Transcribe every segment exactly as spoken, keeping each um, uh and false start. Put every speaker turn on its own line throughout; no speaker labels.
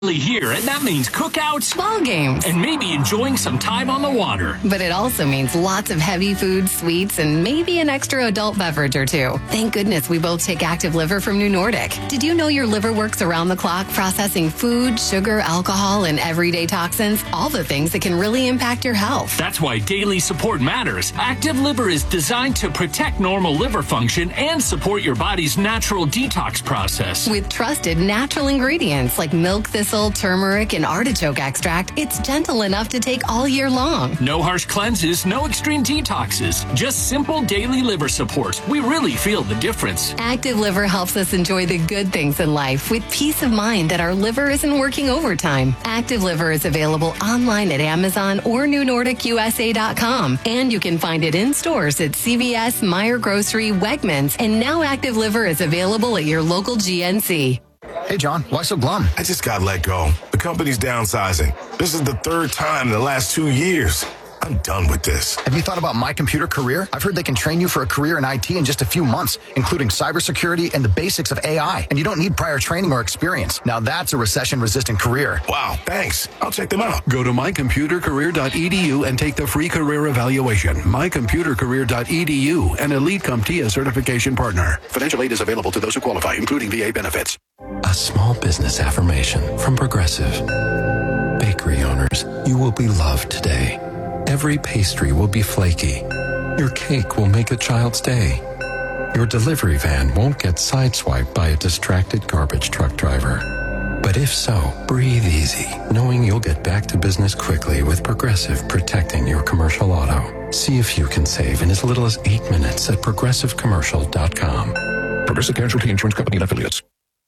Here, and that means cookouts,
ball games,
and maybe enjoying some time on the water.
But it also means lots of heavy food, sweets, and maybe an extra adult beverage or two. Thank goodness we both take Active Liver from New Nordic. Did you know your liver works around the clock processing food, sugar, alcohol, and everyday toxins? All the things that can really impact your health.
That's why daily support matters. Active Liver is designed to protect normal liver function and support your body's natural detox process.
With trusted natural ingredients like milk thistle, turmeric, and artichoke extract, it's gentle enough to take all year long.
No harsh cleanses, no extreme detoxes, just simple daily liver support. We really feel the difference.
Active Liver helps us enjoy the good things in life with peace of mind that our liver isn't working overtime. Active Liver is available online at Amazon or new nordic u s a dot com, and you can find it in stores at C V S, Meijer Grocery, Wegmans, and now Active Liver is available at your local G N C.
Hey, John, why so glum?
I just got let go. The company's downsizing. This is the third time in the last two years. I'm done with this.
Have you thought about My Computer Career? I've heard they can train you for a career in I T in just a few months, including cybersecurity and the basics of A I. And you don't need prior training or experience. Now that's a recession-resistant career.
Wow, thanks. I'll check them out.
Go to my computer career dot e d u and take the free career evaluation. my computer career dot e d u, an Elite CompTIA certification partner. Financial aid is available to those who qualify, including V A benefits.
A small business affirmation from Progressive. Bakery owners, you will be loved today. Every pastry will be flaky. Your cake will make a child's day. Your delivery van won't get sideswiped by a distracted garbage truck driver. But if so, breathe easy, knowing you'll get back to business quickly with Progressive protecting your commercial auto. See if you can save in as little as eight minutes at progressive commercial dot com.
Progressive Casualty Insurance Company and affiliates.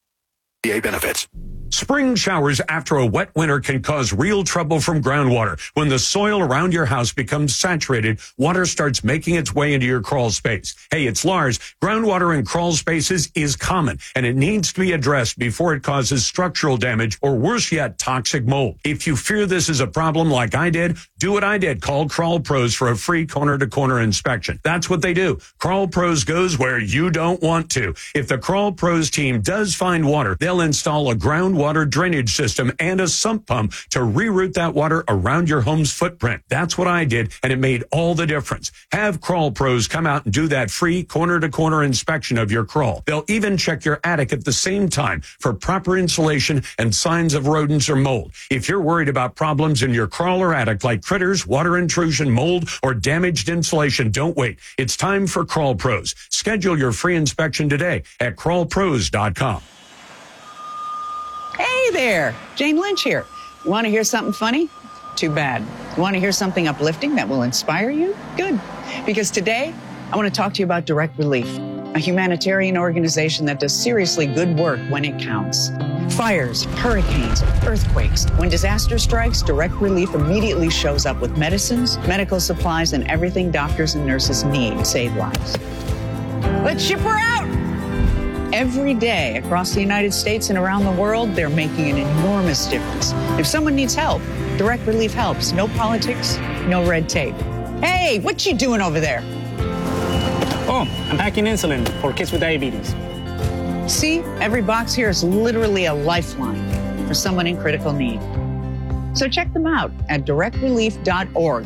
V A benefits.
Spring showers after a wet winter can cause real trouble from groundwater. When the soil around your house becomes saturated, water starts making its way into your crawl space. Hey, it's Lars. Groundwater in crawl spaces is common, and it needs to be addressed before it causes structural damage or, worse yet, toxic mold. If you fear this is a problem like I did, do what I did. Call Crawl Pros for a free corner-to-corner inspection. That's what they do. Crawl Pros goes where you don't want to. If the Crawl Pros team does find water, they'll install a groundwater water drainage system and a sump pump to reroute that water around your home's footprint. That's what I did, and it made all the difference. Have Crawl Pros come out and do that free corner-to-corner inspection of your crawl. They'll even check your attic at the same time for proper insulation and signs of rodents or mold. If you're worried about problems in your crawl or attic like critters, water intrusion, mold, or damaged insulation, don't wait. It's time for Crawl Pros. Schedule your free inspection today at crawl pros dot com.
Hey there, Jane Lynch here. Want to hear something funny? Too bad. Want to hear something uplifting that will inspire you? Good. Because today, I want to talk to you about Direct Relief, a humanitarian organization that does seriously good work when it counts. Fires, hurricanes, earthquakes. When disaster strikes, Direct Relief immediately shows up with medicines, medical supplies, and everything doctors and nurses need to save lives. Let's ship her out! Every day across the United States and around the world, they're making an enormous difference. If someone needs help, Direct Relief helps. No politics, no red tape. Hey, what you doing over there?
Oh, I'm packing insulin for kids with diabetes.
See, every box here is literally a lifeline for someone in critical need. So check them out at direct relief dot org.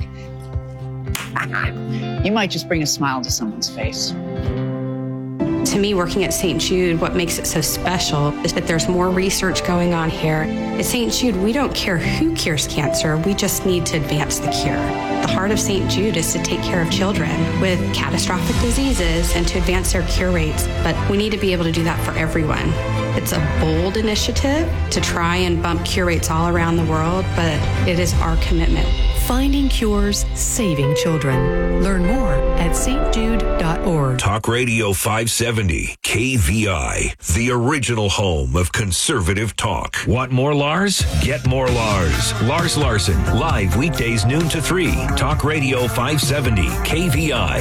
You might just bring a smile to someone's face.
To me, working at Saint Jude, what makes it so special is that there's more research going on here. At Saint Jude, we don't care who cures cancer, we just need to advance the cure. The heart of Saint Jude is to take care of children with catastrophic diseases and to advance their cure rates, but we need to be able to do that for everyone. It's a bold initiative to try and bump cure rates all around the world, but it is our commitment.
Finding cures, saving children. Learn more at s t jude dot org.
Talk Radio five seventy, K V I, the original home of conservative talk. Want more Lars? Get more Lars. Lars Larson, live weekdays noon to three. Talk Radio five seventy, K V I.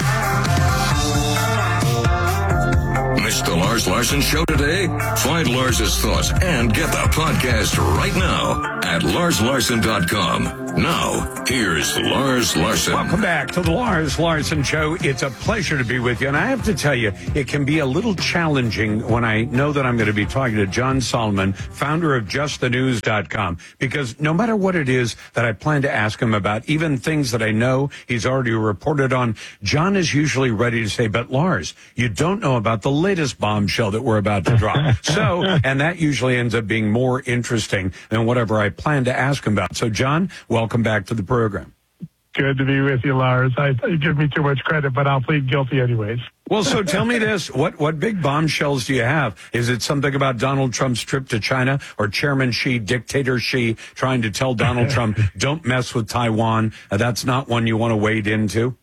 Missed the Lars Larson Show today? Find Lars's thoughts and get the podcast right now at lars larson dot com. Now, here's Lars Larson.
Welcome back to the Lars Larson Show. It's a pleasure to be with you. And I have to tell you, it can be a little challenging when I know that I'm going to be talking to John Solomon, founder of just the news dot com, because no matter what it is that I plan to ask him about, even things that I know he's already reported on, John is usually ready to say, but Lars, you don't know about the latest bombshell that we're about to drop. So, and that usually ends up being more interesting than whatever I plan to ask him about. So, John, welcome back to the program.
Good to be with you, Lars. I, you give me too much credit, but I'll plead guilty anyways.
Well, so tell me this. What what big bombshells do you have? Is it something about Donald Trump's trip to China or Chairman Xi, dictator Xi, trying to tell Donald Trump, don't mess with Taiwan? Uh, that's not one you want to wade into?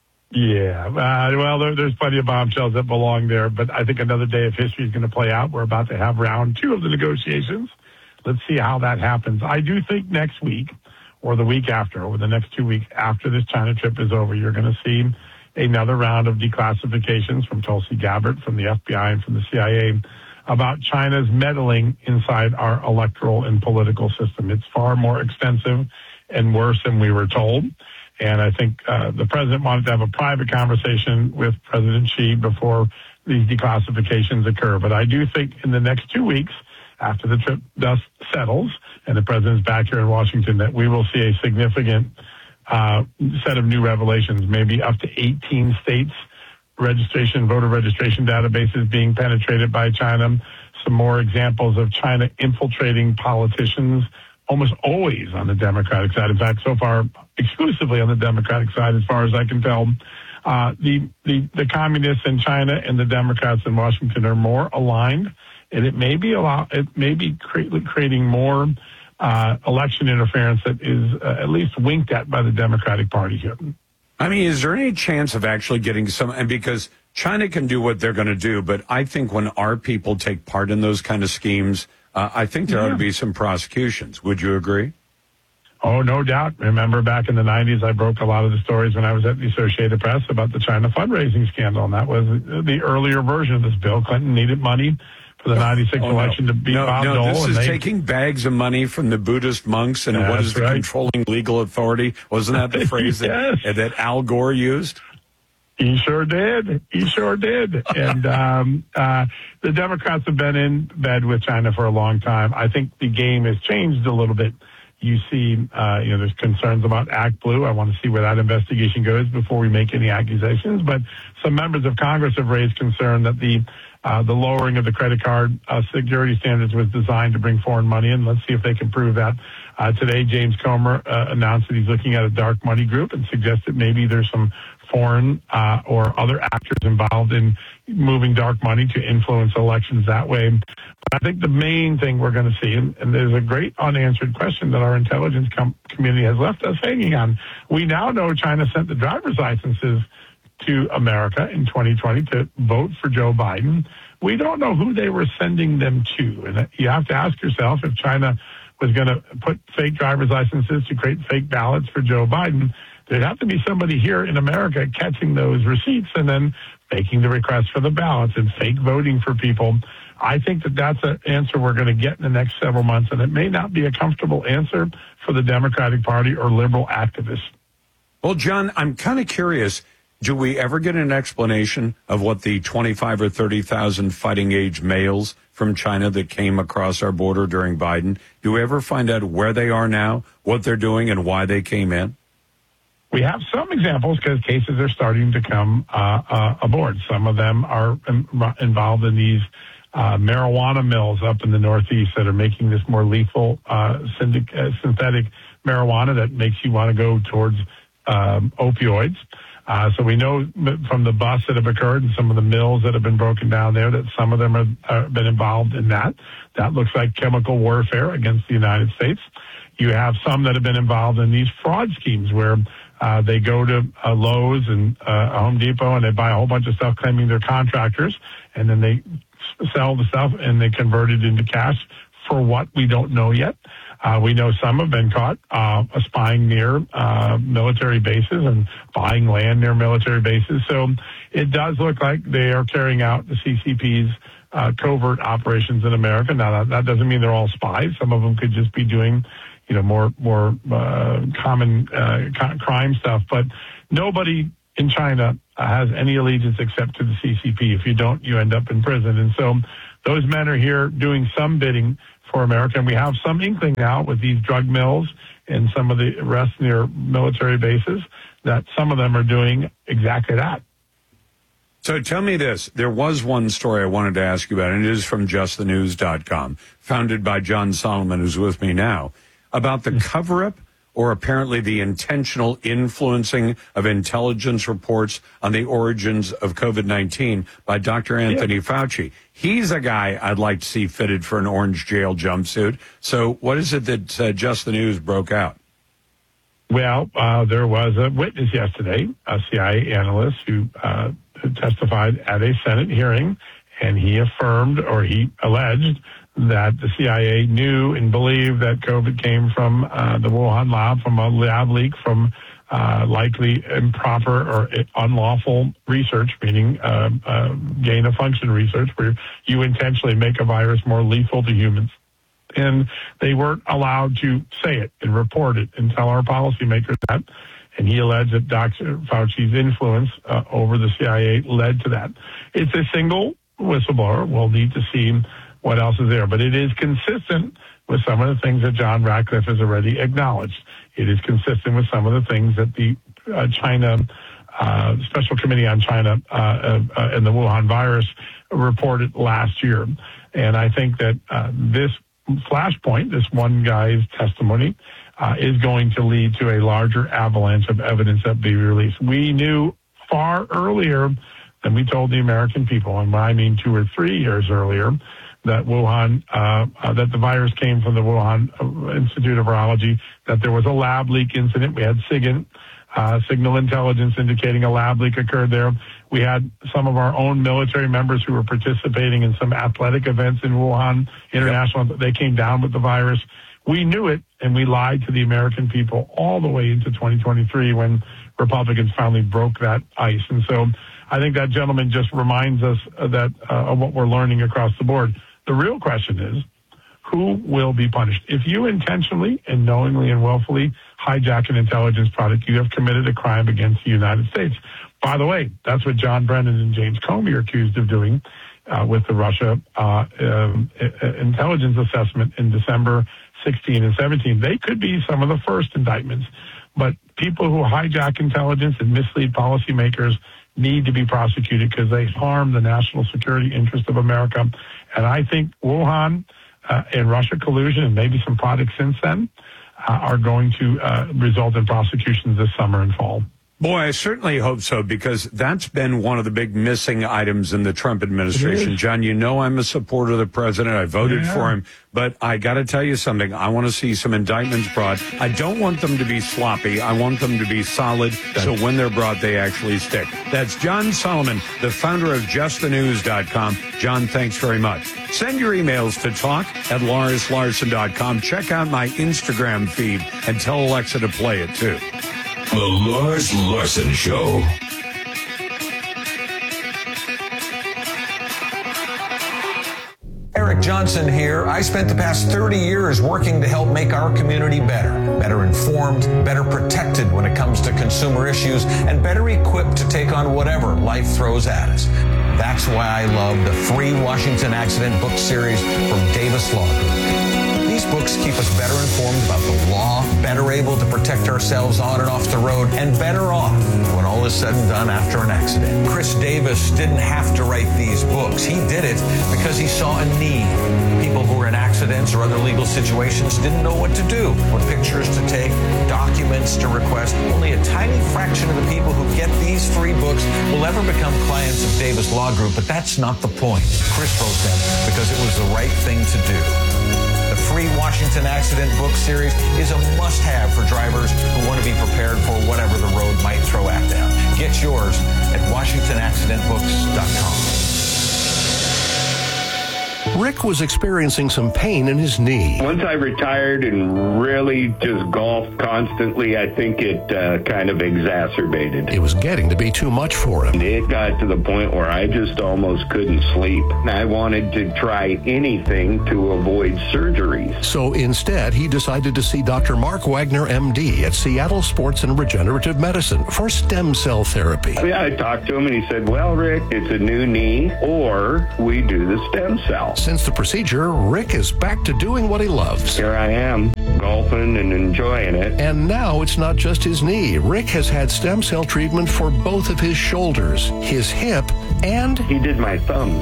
Yeah. Uh, well, there, there's plenty of bombshells that belong there, but I think another day of history is going to play out. We're about to have round two of the negotiations. Let's see how that happens. I do think next week, or the week after, or the next two weeks after this China trip is over, you're going to see another round of declassifications from Tulsi Gabbard, from the F B I, and from the C I A about China's meddling inside our electoral and political system. It's far more extensive and worse than we were told. And I think uh, the president wanted to have a private conversation with President Xi before these declassifications occur. But I do think in the next two weeks, after the trip dust settles and the president's back here in Washington, that we will see a significant uh, set of new revelations, maybe up to eighteen states registration, voter registration databases being penetrated by China, some more examples of China infiltrating politicians, almost always on the Democratic side. In fact, so far, exclusively on the Democratic side, as far as I can tell. Uh, the, the, the communists in China and the Democrats in Washington are more aligned. And it may be allow, it may be cre- creating more uh, election interference that is uh, at least winked at by the Democratic Party here.
I mean, is there any chance of actually getting some? And because China can do what they're going to do, but I think when our people take part in those kind of schemes, uh, I think there yeah. ought to be some prosecutions. Would you agree?
Oh, no doubt. Remember back in the nineties, I broke a lot of the stories when I was at the Associated Press about the China fundraising scandal, and that was the earlier version of this. Bill Clinton needed money for the ninety-six
oh,
election
no.
to beat
no,
Bob
no,
Dole.
This is
they,
taking bags of money from the Buddhist monks, and what is the
right.
controlling legal authority? Wasn't that the phrase
yes.
that, that Al Gore used?
He sure did. He sure did. And um, uh, the Democrats have been in bed with China for a long time. I think the game has changed a little bit. You see, uh, you know, there's concerns about Act Blue. I want to see where that investigation goes before we make any accusations. But some members of Congress have raised concern that the uh, the lowering of the credit card uh, security standards was designed to bring foreign money in. Let's see if they can prove that. Uh, today, James Comer uh, announced that he's looking at a dark money group and suggested maybe there's some foreign uh, or other actors involved in moving dark money to influence elections that way. But I think the main thing we're going to see, and, and there's a great unanswered question that our intelligence com- community has left us hanging on. We now know China sent the driver's licenses to America in twenty twenty to vote for Joe Biden. We don't know who they were sending them to. And you have to ask yourself, if China was going to put fake driver's licenses to create fake ballots for Joe Biden, there'd have to be somebody here in America catching those receipts and then making the request for the ballots and fake voting for people. I think that that's an answer we're going to get in the next several months, and it may not be a comfortable answer for the Democratic Party or liberal activists.
Well, John, I'm kind of curious. Do we ever get an explanation of what the twenty-five or thirty thousand fighting age males from China that came across our border during Biden, do we ever find out where they are now, what they're doing, and why they came in?
We have some examples because cases are starting to come uh, uh, aboard. Some of them are in, involved in these uh, marijuana mills up in the Northeast that are making this more lethal uh, syndic- uh, synthetic marijuana that makes you want to go towards um, opioids. Uh, so we know from the busts that have occurred and some of the mills that have been broken down there that some of them have uh, been involved in that. That looks like chemical warfare against the United States. You have some that have been involved in these fraud schemes where uh, they go to uh, Lowe's and uh, Home Depot and they buy a whole bunch of stuff claiming they're contractors, and then they sell the stuff and they convert it into cash for what we don't know yet. Uh, we know some have been caught uh, spying near uh, military bases and buying land near military bases. So it does look like they are carrying out the C C P's uh, covert operations in America. Now, that, that doesn't mean they're all spies. Some of them could just be doing, you know, more more uh, common uh, crime stuff. But nobody in China has any allegiance except to the C C P. If you don't, you end up in prison. And so those men are here doing some bidding for America. And we have some inkling now with these drug mills and some of the rest near military bases that some of them are doing exactly that.
So tell me this. There was one story I wanted to ask you about, and it is from just the news dot com, founded by John Solomon, who's with me now, about the cover-up or apparently the intentional influencing of intelligence reports on the origins of COVID nineteen by Doctor Anthony yeah. Fauci. He's a guy I'd like to see fitted for an orange jail jumpsuit. So what is it that uh, Just the News broke out?
Well, uh, there was a witness yesterday, a C I A analyst who, uh, who testified at a Senate hearing, and he affirmed, or he alleged, that the C I A knew and believed that COVID came from uh, the Wuhan lab, from a lab leak, from uh, likely improper or unlawful research, meaning uh, uh, gain-of-function research, where you intentionally make a virus more lethal to humans. And they weren't allowed to say it and report it and tell our policymakers that. And he alleged that Doctor Fauci's influence uh, over the C I A led to that. It's a single whistleblower. We'll need to see what else is there. But it is consistent with some of the things that John Ratcliffe has already acknowledged. It is consistent with some of the things that the uh, China uh, Special Committee on China uh, uh, and the Wuhan virus reported last year. And I think that uh, this flashpoint, this one guy's testimony, uh, is going to lead to a larger avalanche of evidence that be released. We knew far earlier than we told the American people, and I mean two or three years earlier, that Wuhan, uh, uh, that the virus came from the Wuhan Institute of Virology, that there was a lab leak incident. We had SIGINT, uh, signal intelligence indicating a lab leak occurred there. We had some of our own military members who were participating in some athletic events in Wuhan International. Yep. They came down with the virus. We knew it, and we lied to the American people all the way into twenty twenty-three when Republicans finally broke that ice. And so I think that gentleman just reminds us that uh, of what we're learning across the board. The real question is, who will be punished? If you intentionally and knowingly and willfully hijack an intelligence product, you have committed a crime against the United States. By the way, that's what John Brennan and James Comey are accused of doing uh, with the Russia uh, um, intelligence assessment in December sixteen and seventeen. They could be some of the first indictments, but people who hijack intelligence and mislead policymakers need to be prosecuted because they harm the national security interest of America. And I think Wuhan uh, and Russia collusion, and maybe some products since then, uh, are going to uh, result in prosecutions this summer and fall.
Boy, I certainly hope so, because that's been one of the big missing items in the Trump administration. John, you know I'm a supporter of the president. I voted yeah. for him. But I got to tell you something. I want to see some indictments brought. I don't want them to be sloppy. I want them to be solid, so when they're brought, they actually stick. That's John Solomon, the founder of just the news dot com. John, thanks very much. Send your emails to talk at Lars Larson dot com. Check out my Instagram feed and tell Alexa to play it, too.
The Lars Larson Show.
Eric Johnson here. I spent the past thirty years working to help make our community better. Better informed, better protected when it comes to consumer issues, and better equipped to take on whatever life throws at us. That's why I love the free Washington Accident book series from Davis Law Group. These books keep us better informed about the law, better able to protect ourselves on and off the road, and better off when all is said and done after an accident. Chris Davis didn't have to write these books. He did it because he saw a need. People who were in accidents or other legal situations didn't know what to do, what pictures to take, documents to request. Only a tiny fraction of the people who get these free books will ever become clients of Davis Law Group, but that's not the point. Chris wrote them because it was the right thing to do. The free Washington Accident book series is a must-have for drivers who want to be prepared for whatever the road might throw at them. Get yours at Washington Accident Books dot com.
Rick was experiencing some pain in his knee.
Once I retired and really just golfed constantly, I think it uh, kind of exacerbated.
It was getting to be too much for him.
It got to the point where I just almost couldn't sleep. I wanted to try anything to avoid surgeries.
So instead, he decided to see Doctor Mark Wagner, M D, at Seattle Sports and Regenerative Medicine for stem cell therapy.
Yeah, I talked to him and he said, well, Rick, it's a new knee or we do the stem cell.
Since the procedure, Rick is back to doing what he loves.
Here I am, golfing and enjoying it.
And now it's not just his knee. Rick has had stem cell treatment for both of his shoulders, his hip, and...
He did my thumbs.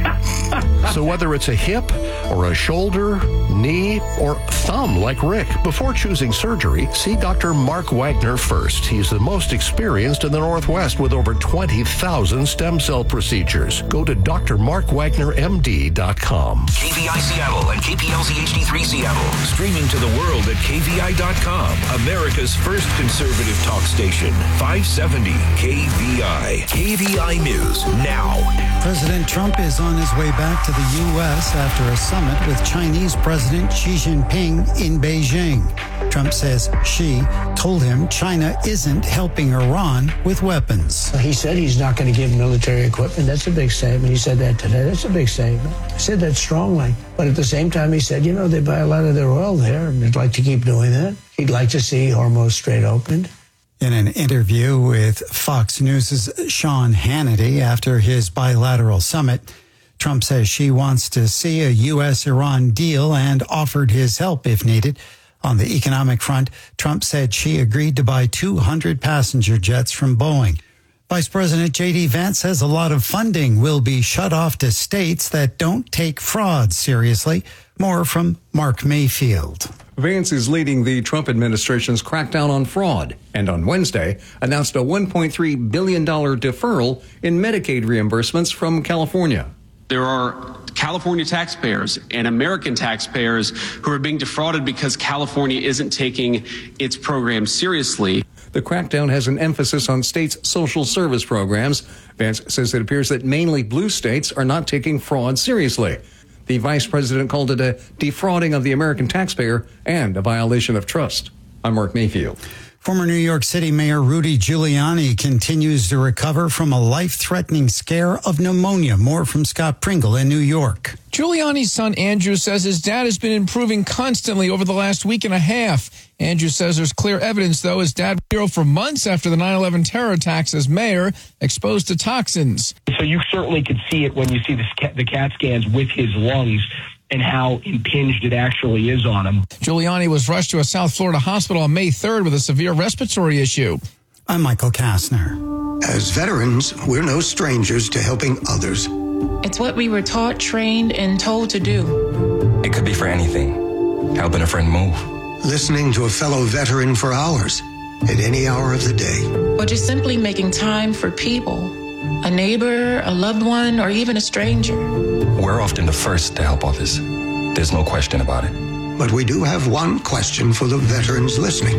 So whether it's a hip or a shoulder, knee, or thumb like Rick, before choosing surgery, see Doctor Mark Wagner first. He's the most experienced in the Northwest with over twenty thousand stem cell procedures. Go to D R mark wagner M D dot com.
K V I Seattle and K P L Z H D three Seattle. Streaming to the world at K V I dot com. America's first conservative talk station. five seventy K V I. K V I News now.
President Trump is on his way back to the U S after a summit with Chinese President Xi Jinping in Beijing. Trump says Xi told him China isn't helping Iran with weapons.
He said he's not going to give military equipment. That's a big statement. He said that today. That's a big statement. I said that strongly. But at the same time, he said, you know, they buy a lot of their oil there, and they'd like to keep doing that. He'd like to see Hormuz Strait opened.
In an interview with Fox News' Sean Hannity after his bilateral summit, Trump says Xi wants to see a U S Iran deal and offered his help if needed. On the economic front, Trump said Xi agreed to buy two hundred passenger jets from Boeing. Vice President J D Vance says a lot of funding will be shut off to states that don't take fraud seriously. More from Mark Mayfield.
Vance is leading the Trump administration's crackdown on fraud and on Wednesday announced a one point three billion dollars deferral in Medicaid reimbursements from California.
There are California taxpayers and American taxpayers who are being defrauded because California isn't taking its program seriously.
The crackdown has an emphasis on states' social service programs. Vance says it appears that mainly blue states are not taking fraud seriously. The vice president called it a defrauding of the American taxpayer and a violation of trust. I'm Mark Mayfield.
Former New York City Mayor Rudy Giuliani continues to recover from a life-threatening scare of pneumonia. More from Scott Pringle in New York.
Giuliani's son Andrew says his dad has been improving constantly over the last week and a half. Andrew says there's clear evidence, though, his dad was ill for months after the nine eleven terror attacks as mayor, exposed to toxins.
So you certainly could see it when you see the, the CAT scans with his lungs and how impinged it actually is on him.
Giuliani was rushed to a South Florida hospital on May third with a severe respiratory issue.
I'm Michael Kastner.
As veterans, we're no strangers to helping others.
It's what we were taught, trained, and told to do.
It could be for anything. Helping a friend move.
Listening to a fellow veteran for hours, at any hour of the day.
Or just simply making time for people. A neighbor, a loved one, or even a stranger.
We're often the first to help others. There's no question about it.
But we do have one question for the veterans listening.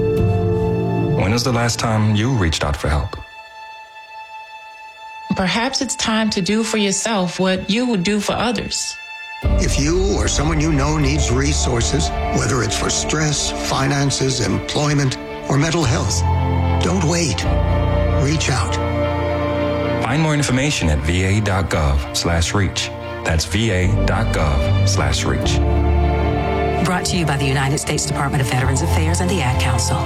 When was the last time you reached out for help?
Perhaps it's time to do for yourself what you would do for others.
If you or someone you know needs resources, whether it's for stress, finances, employment, or mental health, don't wait. Reach out.
Find more information at va.gov slash reach. That's va.gov slash reach.
Brought to you by the United States Department of Veterans Affairs and the Ad Council.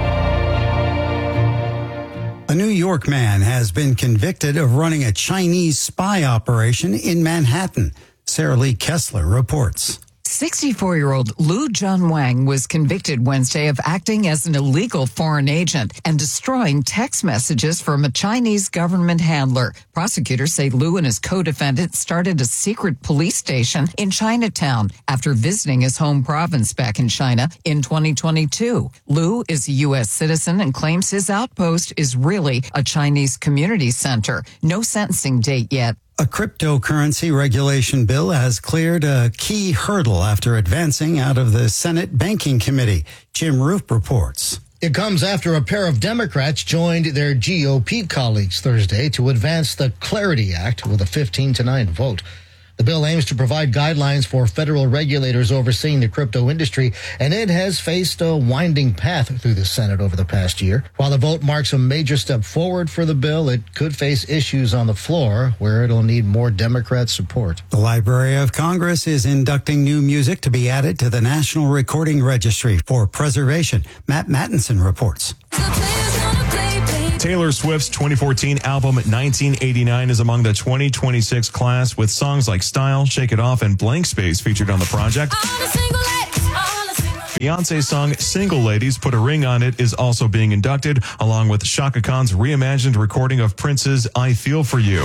A New York man has been convicted of running a Chinese spy operation in Manhattan. Sarah Lee Kessler reports.
sixty-four-year-old Lu Junwang was convicted Wednesday of acting as an illegal foreign agent and destroying text messages from a Chinese government handler. Prosecutors say Lu and his co-defendant started a secret police station in Chinatown after visiting his home province back in China in twenty twenty-two. Lu is a U S citizen and claims his outpost is really a Chinese community center. No sentencing date yet.
A cryptocurrency regulation bill has cleared a key hurdle after advancing out of the Senate Banking Committee. Jim Roop reports.
It comes after a pair of Democrats joined their G O P colleagues Thursday to advance the Clarity Act with a fifteen to nine vote. The bill aims to provide guidelines for federal regulators overseeing the crypto industry, and it has faced a winding path through the Senate over the past year. While the vote marks a major step forward for the bill, it could face issues on the floor where it'll need more Democrat support.
The Library of Congress is inducting new music to be added to the National Recording Registry for preservation. Matt Mattinson reports.
Taylor Swift's twenty fourteen album nineteen eighty-nine is among the twenty twenty-six class, with songs like Style, Shake It Off, and Blank Space featured on the project. Beyonce's song Single Ladies, Put a Ring on It, is also being inducted, along with Chaka Khan's reimagined recording of Prince's I Feel For You.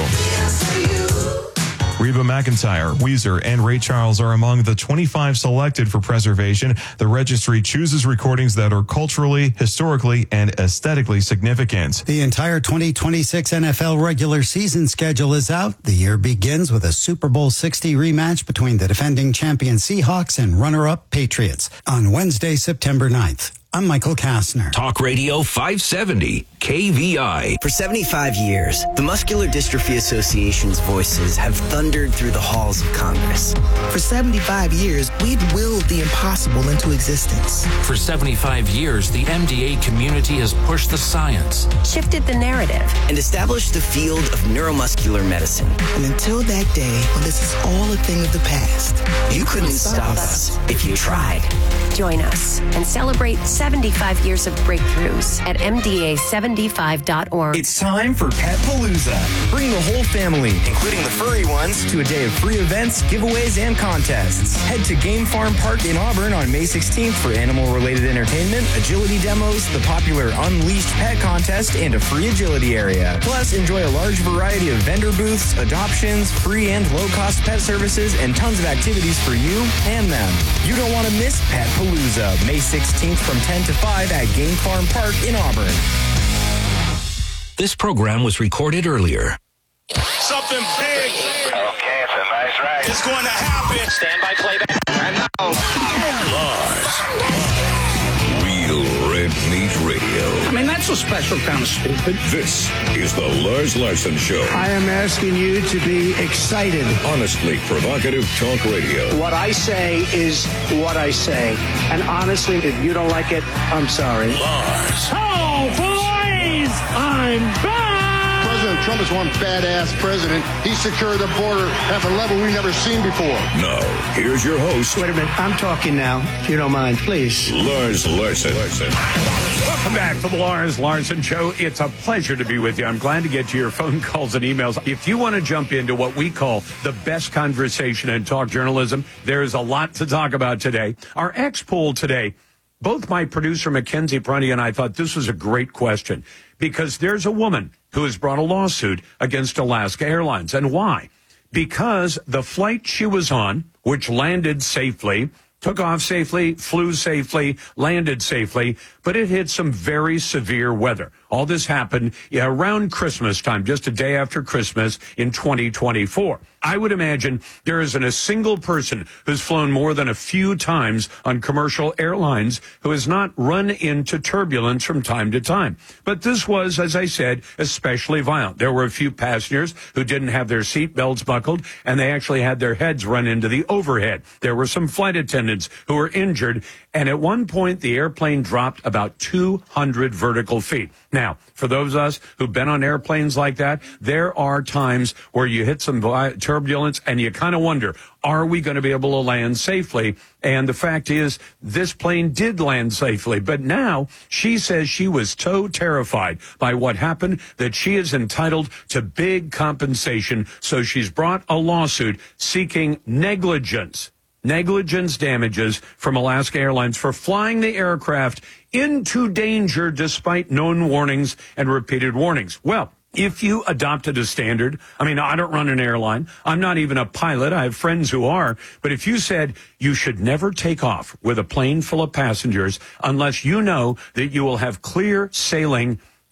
Reba McEntire, Weezer, and Ray Charles are among the twenty-five selected for preservation. The registry chooses recordings that are culturally, historically, and aesthetically significant.
The entire twenty twenty-six N F L regular season schedule is out. The year begins with a Super Bowl sixty rematch between the defending champion Seahawks and runner-up Patriots on Wednesday, September ninth. I'm Michael Kastner.
Talk Radio five seventy, K V I.
For seventy-five years, the Muscular Dystrophy Association's voices have thundered through the halls of Congress. For seventy-five years, we've willed the impossible into existence.
For seventy-five years, the M D A community has pushed the science,
shifted the narrative, and established the field of neuromuscular medicine. And until that day, when this is all a thing of the past, you couldn't stop us if you tried.
Join us and celebrate seventy-five years of breakthroughs at M D A seventy-five dot org.
It's time for Pet Palooza. Bring the whole family, including the furry ones, to a day of free events, giveaways, and contests. Head to Game Farm Park in Auburn on May sixteenth for animal-related entertainment, agility demos, the popular Unleashed Pet Contest, and a free agility area. Plus, enjoy a large variety of vendor booths, adoptions, free and low-cost pet services, and tons of activities for you and them. You don't want to miss Pet Palooza, May sixteenth from ten to five at Game Farm Park in Auburn.
This program was recorded earlier.
Something big. Okay, it's a nice ride. It's going to happen. Stand by playback. And now,
Lars. Real Red Meat Radio.
I mean, that's a special kind of stupid.
This is the Lars Larson Show.
I am asking you to be excited.
Honestly provocative talk radio.
What I say is what I say. And honestly, if you don't like it, I'm sorry.
Lars.
Oh, boys! I'm back!
President Trump is one badass president. He secured the border at a level we've never seen before.
Now, here's your host.
Wait a minute. I'm talking now, if you don't mind, please.
Lars Larson. Larson.
Welcome back to the Lars Larson Show. It's a pleasure to be with you. I'm glad to get to your phone calls and emails. If you want to jump into what we call the best conversation in talk journalism, there's a lot to talk about today. Our X poll today, both my producer, Mackenzie Prunty, and I thought this was a great question because there's a woman who has brought a lawsuit against Alaska Airlines. And why? Because the flight she was on, which landed safely, took off safely, flew safely, landed safely, but it hit some very severe weather. All this happened yeah, around Christmas time, just a day after Christmas in twenty twenty-four. I would imagine there isn't a single person who's flown more than a few times on commercial airlines who has not run into turbulence from time to time. But this was, as I said, especially violent. There were a few passengers who didn't have their seat belts buckled, and they actually had their heads run into the overhead. There were some flight attendants who were injured, and at one point the airplane dropped about two hundred vertical feet. Now, for those of us who've been on airplanes like that, there are times where you hit some turbulence and you kind of wonder, are we going to be able to land safely? And the fact is, this plane did land safely. But now she says she was so terrified by what happened that she is entitled to big compensation. So she's brought a lawsuit seeking negligence. negligence damages from Alaska Airlines for flying the aircraft into danger despite known warnings and repeated warnings. Well, if you adopted a standard, I mean, I don't run an airline. I'm not even a pilot. I have friends who are. But if you said you should never take off with a plane full of passengers unless you know that you will have clear sailing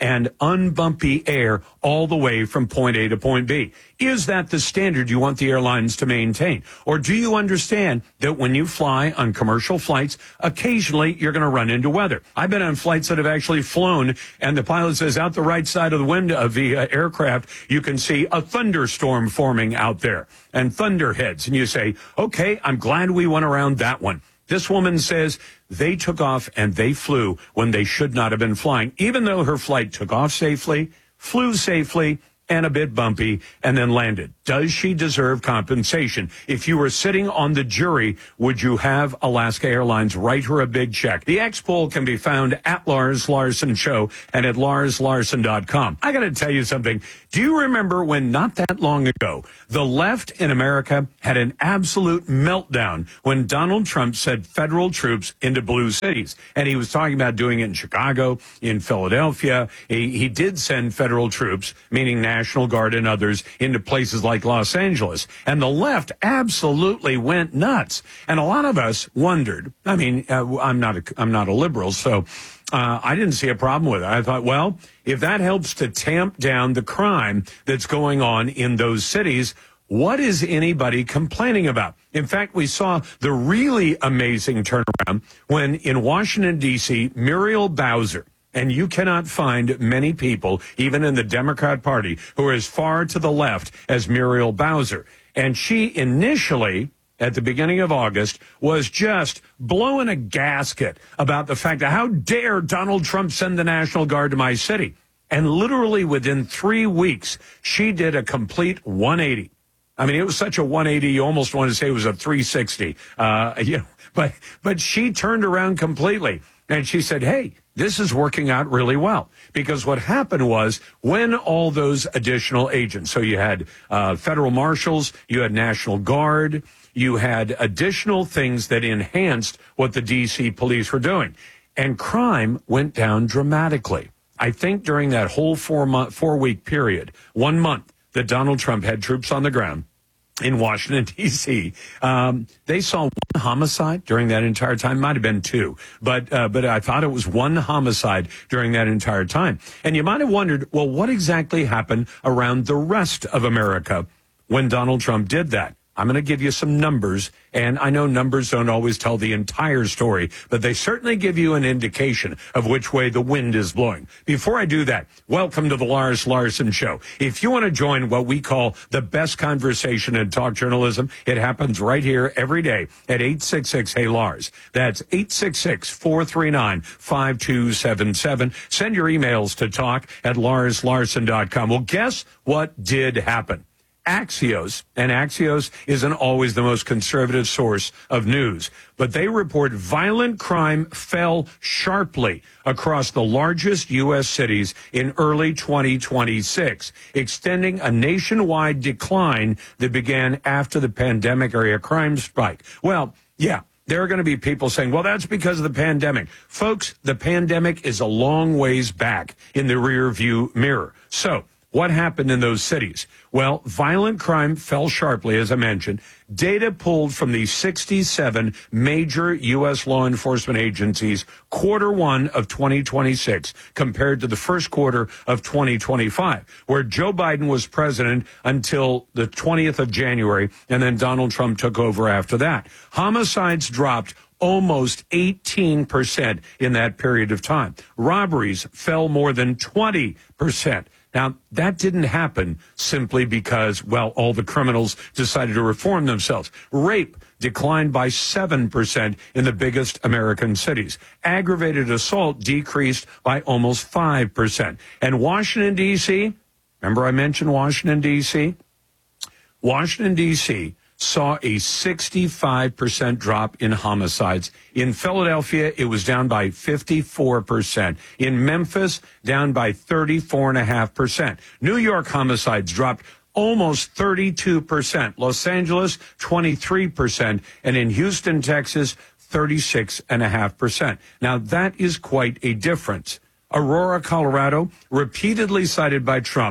and unbumpy air all the way from point A to point B. Is that the standard you want the airlines to maintain? Or do you understand that when you fly on commercial flights, occasionally you're going to run into weather? I've been on flights that have actually flown, and the pilot says out the right side of the window of the uh, aircraft, you can see a thunderstorm forming out there and thunderheads. And you say, okay, I'm glad we went around that one. This woman says they took off and they flew when they should not have been flying, even though her flight took off safely, flew safely, and a bit bumpy, and then landed. Does she deserve compensation? If you were sitting on the jury, would you have Alaska Airlines write her a big check? The X poll can be found at Lars Larson Show and at lars larson dot com. I got to tell you something. Do you remember when not that long ago, the left in America had an absolute meltdown when Donald Trump said federal troops into blue cities? And he was talking about doing it in Chicago, in Philadelphia. He, he did send federal troops, meaning National Guard and others, into places like Los Angeles. And the left absolutely went nuts. And a lot of us wondered, I mean, uh, I'm not a, I'm not a liberal, so uh, I didn't see a problem with it. I thought, well, if that helps to tamp down the crime that's going on in those cities, what is anybody complaining about? In fact, we saw the really amazing turnaround when in Washington, D C, Muriel Bowser, and you cannot find many people, even in the Democrat Party, who are as far to the left as Muriel Bowser. And she initially, at the beginning of August, was just blowing a gasket about the fact that how dare Donald Trump send the National Guard to my city. And literally within three weeks, she did a complete one eighty. I mean, it was such a one eighty, you almost want to say it was a three sixty. Uh, you know, but, but she turned around completely. And she said, hey, this is working out really well. Because what happened was when all those additional agents, so you had uh, federal marshals, you had National Guard, you had additional things that enhanced what the D C police were doing. And crime went down dramatically. I think during that whole four month, four week period, one month that Donald Trump had troops on the ground in Washington, D C, um, they saw one homicide during that entire time. Might have been two, but uh, but I thought it was one homicide during that entire time. And you might have wondered, well, what exactly happened around the rest of America when Donald Trump did that? I'm going to give you some numbers, and I know numbers don't always tell the entire story, but they certainly give you an indication of which way the wind is blowing. Before I do that, welcome to the Lars Larson Show. If you want to join what we call the best conversation in talk journalism, it happens right here every day at eight six six, hey Lars. That's eight six six, four three nine, five two seven seven. Send your emails to talk at lars larson dot com. Well, guess what did happen? Axios, and Axios isn't always the most conservative source of news, but they report violent crime fell sharply across the largest U S cities in early twenty twenty-six, extending a nationwide decline that began after the pandemic area crime spike. Well, yeah. There are going to be people saying, well, that's because of the pandemic. Folks, the pandemic is a long ways back in the rear view mirror. So, what happened in those cities? Well, violent crime fell sharply, as I mentioned. Data pulled from the sixty-seven major U S law enforcement agencies, quarter one of twenty twenty-six, compared to the first quarter of twenty twenty-five, where Joe Biden was president until the twentieth of January, and then Donald Trump took over after that. Homicides dropped almost eighteen percent in that period of time. Robberies fell more than twenty percent. Now, that didn't happen simply because, well, all the criminals decided to reform themselves. Rape declined by seven percent in the biggest American cities. Aggravated assault decreased by almost five percent. And Washington, D C, remember I mentioned Washington, D C? Washington, D C saw a sixty-five percent drop in homicides. In Philadelphia, it was down by fifty-four percent. In Memphis, down by thirty-four point five percent. New York homicides dropped almost thirty-two percent. Los Angeles, twenty-three percent. And in Houston, Texas, thirty-six point five percent. Now, that is quite a difference. Aurora, Colorado, repeatedly cited by Trump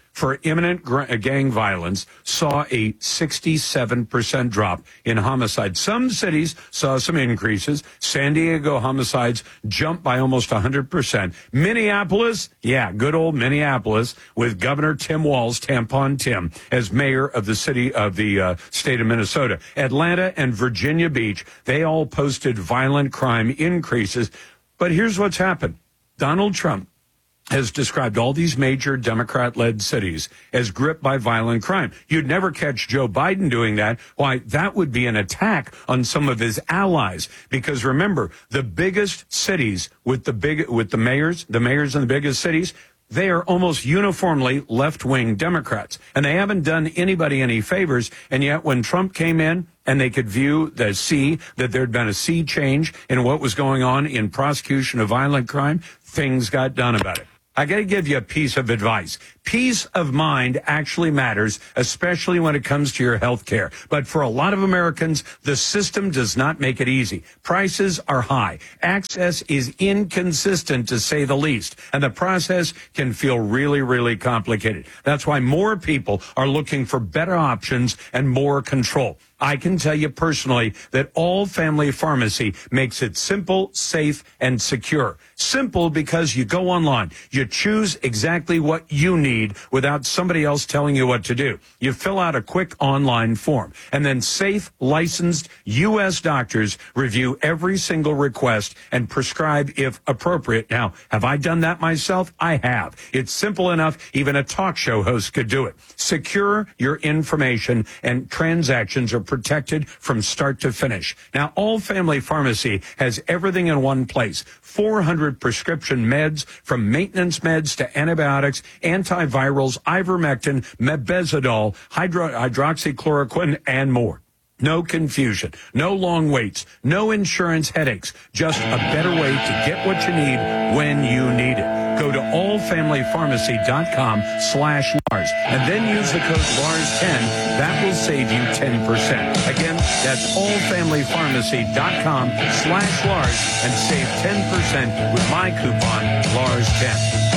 for imminent gr- gang violence saw a sixty-seven percent drop in homicides. Some cities saw some increases. San Diego homicides jumped by almost one hundred percent. Minneapolis, yeah, good old Minneapolis, with Governor Tim Walz, Tampon Tim, as mayor of the city of the uh, state of Minnesota. Atlanta and Virginia Beach, they all posted violent crime increases. But here's what's happened. Donald Trump has described all these major Democrat-led cities as gripped by violent crime. You'd never catch Joe Biden doing that. Why, that would be an attack on some of his allies. Because remember, the biggest cities with the big with the mayors, the mayors in the biggest cities, they are almost uniformly left-wing Democrats. And they haven't done anybody any favors. And yet when Trump came in and they could view the see that there'd been a sea change in what was going on in prosecution of violent crime, things got done about it. I got to give you a piece of advice. Peace of mind actually matters, especially when it comes to your health care. But for a lot of Americans, the system does not make it easy. Prices are high. Access is inconsistent, to say the least. And the process can feel really, really complicated. That's why more people are looking for better options and more control. I can tell you personally that All Family Pharmacy makes it simple, safe, and secure. Simple because you go online. You choose exactly what you need without somebody else telling you what to do. You fill out a quick online form, and then safe, licensed U S doctors review every single request and prescribe if appropriate. Now, have I done that myself? I have. It's simple enough, even a talk show host could do it. Secure your information, and transactions are protected from start to finish. Now, All Family Pharmacy has everything in one place. four hundred prescription meds, from maintenance meds to antibiotics, antivirals, ivermectin, mebendazole, hydro- hydroxychloroquine, and more. No confusion, no long waits, no insurance headaches, just a better way to get what you need when you need it. Go to all family pharmacy dot com slash Lars and then use the code Lars ten. That will save you ten percent. Again, that's all family pharmacy dot com slash Lars and save ten percent with my coupon Lars ten.